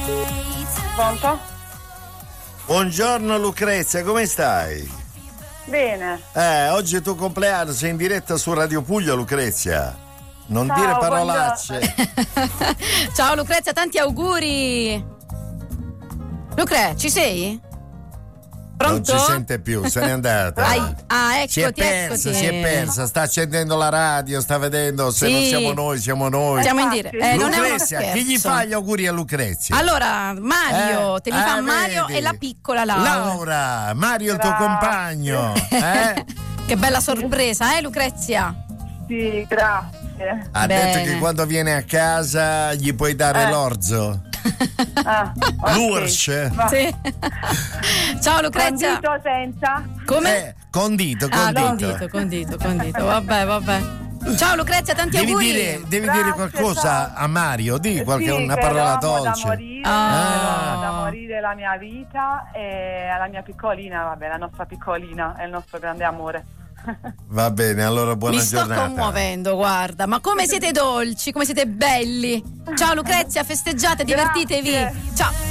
Pronto? Buongiorno Lucrezia, come stai? Bene. Oggi è il tuo compleanno, sei in diretta su Radio Puglia, Lucrezia. Non Ciao, dire parolacce. Ciao Lucrezia, tanti auguri. Lucre, ci sei? Pronto? Non ci sente più, se n'è andata. Eccoti, si è persa, sta accendendo la radio, sta vedendo se non siamo noi, siamo noi. Siamo in dire. Non è uno Lucrezia, scherzo. chi gli fa gli auguri a Lucrezia? Allora, Mario, te li fa Mario vedi. e la piccola Laura. Mario, il tuo compagno. Che bella sorpresa, Lucrezia? Sì, grazie. Ha detto che quando viene a casa gli puoi dare l'orzo. Okay. L'Ursh. Sì. Ciao Lucrezia. Condito senza? Come? Condito. Condito. Vabbè. Ciao Lucrezia, tanti auguri. Devi dire qualcosa a Mario, una che parola lo amo dolce. Da morire, da morire la mia vita e alla mia piccolina, la nostra piccolina è il nostro grande amore. Va bene, allora buona giornata. Mi sto commuovendo, guarda, ma come siete dolci, come siete belli. Ciao Lucrezia, festeggiate, divertitevi. Ciao.